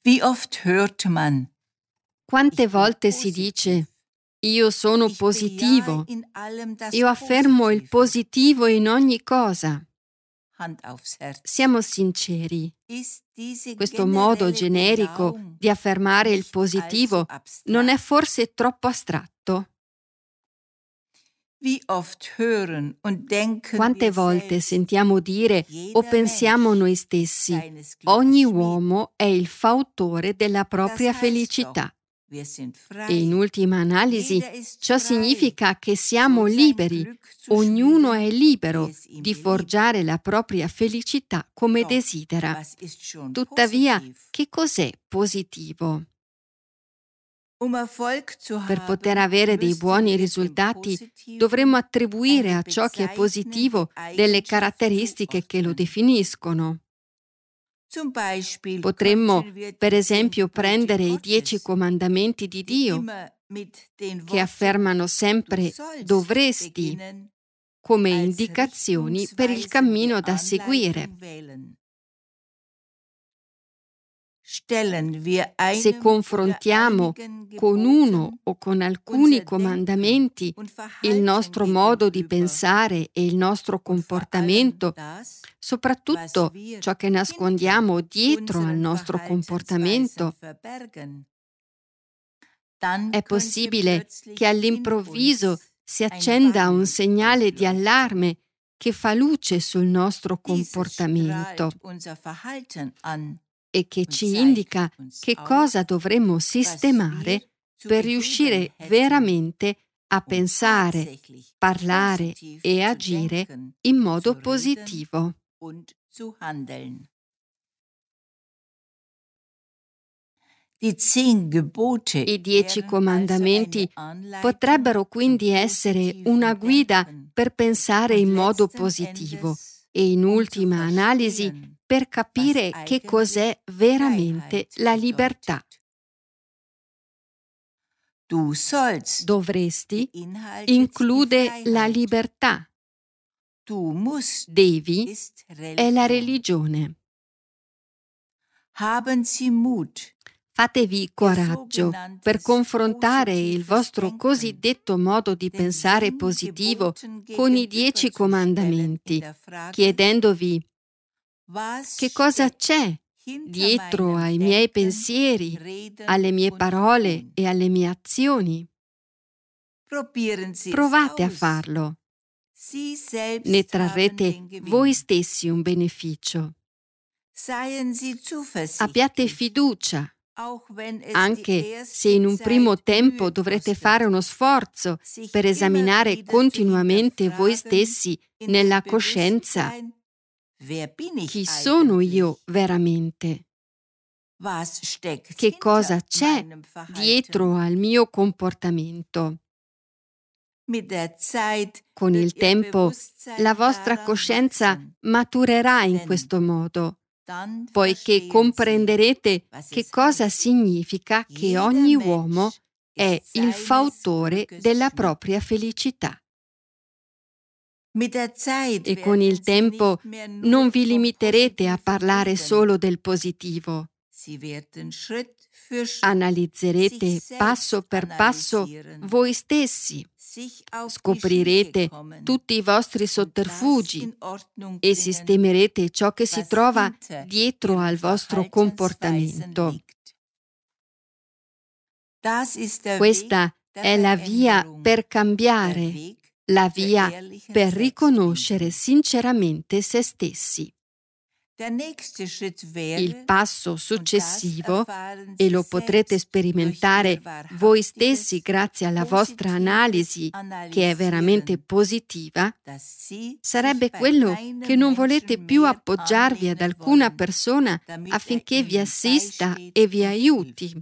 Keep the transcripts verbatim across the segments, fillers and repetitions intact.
Wie oft hört man, Quante volte si dice io sono positivo, io affermo il positivo in ogni cosa. Siamo sinceri. Questo modo generico di affermare il positivo non è forse troppo astratto? Quante volte sentiamo dire o pensiamo noi stessi, ogni uomo è il fautore della propria felicità. E in ultima analisi, ciò significa che siamo liberi, ognuno è libero di forgiare la propria felicità come desidera. Tuttavia, che cos'è positivo? Per poter avere dei buoni risultati, dovremmo attribuire a ciò che è positivo delle caratteristiche che lo definiscono. Potremmo, per esempio, prendere i dieci comandamenti di Dio, che affermano sempre dovresti, come indicazioni per il cammino da seguire. Se confrontiamo con uno o con alcuni comandamenti il nostro modo di pensare e il nostro comportamento, soprattutto ciò che nascondiamo dietro al nostro comportamento, è possibile che all'improvviso si accenda un segnale di allarme che fa luce sul nostro comportamento e che ci indica che cosa dovremmo sistemare per riuscire veramente a pensare, parlare e agire in modo positivo. I dieci comandamenti potrebbero quindi essere una guida per pensare in modo positivo e, in ultima analisi, per capire che cos'è veramente la libertà. Dovresti include la libertà. Devi è la religione. Fatevi coraggio per confrontare il vostro cosiddetto modo di pensare positivo con i dieci comandamenti, chiedendovi: che cosa c'è dietro ai miei pensieri, alle mie parole e alle mie azioni? Provate a farlo. Ne trarrete voi stessi un beneficio. Abbiate fiducia, anche se in un primo tempo dovrete fare uno sforzo per esaminare continuamente voi stessi nella coscienza. Chi sono io veramente? Che cosa c'è dietro al mio comportamento? Con il tempo la vostra coscienza maturerà in questo modo, poiché comprenderete che cosa significa che ogni uomo è il fautore della propria felicità. E con il tempo non vi limiterete a parlare solo del positivo. Analizzerete passo per passo voi stessi, scoprirete tutti i vostri sotterfugi e sistemerete ciò che si trova dietro al vostro comportamento. Questa è la via per cambiare, la via per riconoscere sinceramente se stessi. Il passo successivo, e lo potrete sperimentare voi stessi grazie alla vostra analisi, che è veramente positiva, sarebbe quello che non volete più appoggiarvi ad alcuna persona affinché vi assista e vi aiuti.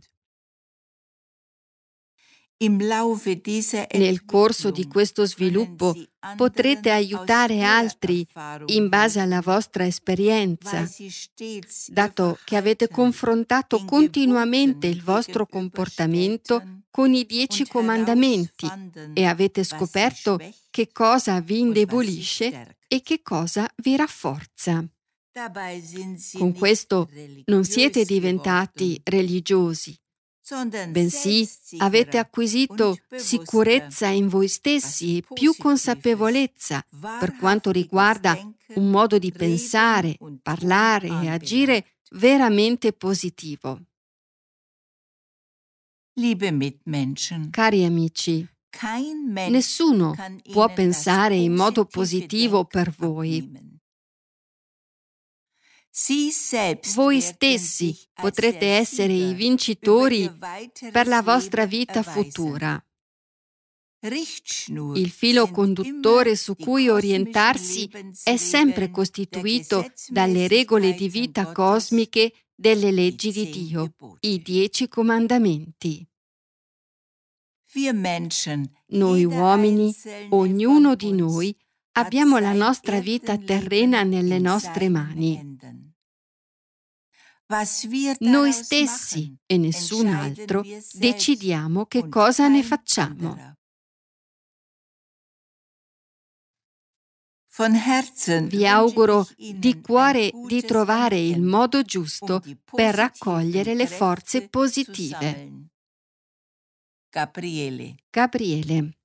Nel corso di questo sviluppo potrete aiutare altri in base alla vostra esperienza, dato che avete confrontato continuamente il vostro comportamento con i dieci comandamenti e avete scoperto che cosa vi indebolisce e che cosa vi rafforza. Con questo non siete diventati religiosi, bensì avete acquisito sicurezza in voi stessi e più consapevolezza per quanto riguarda un modo di pensare, parlare e agire veramente positivo. Cari amici, nessuno può pensare in modo positivo per voi. Voi stessi potrete essere i vincitori per la vostra vita futura. Il filo conduttore su cui orientarsi è sempre costituito dalle regole di vita cosmiche delle leggi di Dio, i dieci comandamenti. Noi uomini, ognuno di noi, abbiamo la nostra vita terrena nelle nostre mani. Noi stessi e nessun altro decidiamo che cosa ne facciamo. Vi auguro di cuore di trovare il modo giusto per raccogliere le forze positive. Gabriele. Gabriele.